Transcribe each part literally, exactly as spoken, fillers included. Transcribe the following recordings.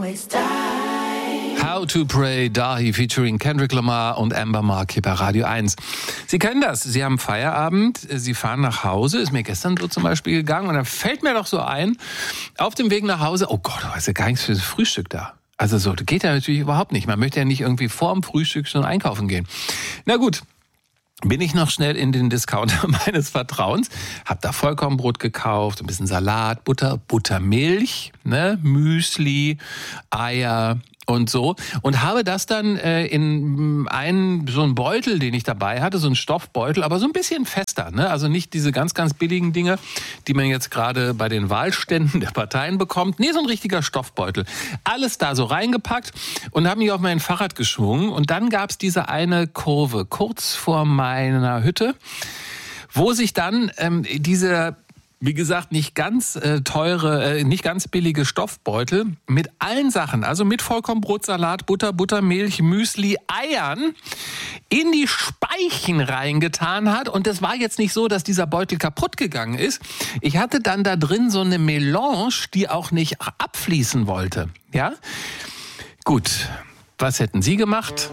waste time. How to Pray, Dahi featuring Kendrick Lamar und Amber Mark hier bei Radio eins. Sie können das, Sie haben Feierabend, Sie fahren nach Hause, ist mir gestern so zum Beispiel gegangen und dann fällt mir doch so ein, auf dem Weg nach Hause, oh Gott, du hast ja gar nichts für das Frühstück da. Also so, das geht ja natürlich überhaupt nicht. Man möchte ja nicht irgendwie vor dem Frühstück schon einkaufen gehen. Na gut. Bin ich noch schnell in den Discounter meines Vertrauens, hab da Vollkornbrot gekauft, ein bisschen Salat, Butter, Buttermilch, ne, Müsli, Eier und so und habe das dann äh, in einen so einen Beutel, den ich dabei hatte, so einen Stoffbeutel, aber so ein bisschen fester, ne? Also nicht diese ganz ganz billigen Dinge, die man jetzt gerade bei den Wahlständen der Parteien bekommt. Nee, so ein richtiger Stoffbeutel. Alles da so reingepackt und habe mich auf mein Fahrrad geschwungen und dann gab's diese eine Kurve kurz vor meiner Hütte, wo sich dann ähm, diese wie gesagt, nicht ganz äh, teure, äh, nicht ganz billige Stoffbeutel mit allen Sachen, also mit Vollkornbrot, Salat, Butter, Buttermilch, Müsli, Eiern in die Speichen reingetan hat. Und das war jetzt nicht so, dass dieser Beutel kaputt gegangen ist. Ich hatte dann da drin so eine Melange, die auch nicht abfließen wollte. Ja? Gut. Was hätten Sie gemacht?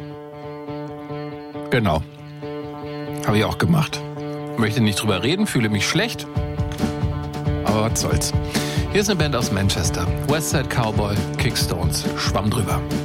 Genau. Habe ich auch gemacht. Möchte nicht drüber reden, fühle mich schlecht. Aber was soll's. Hier ist eine Band aus Manchester. Westside Cowboy, Kickstones, Schwamm drüber.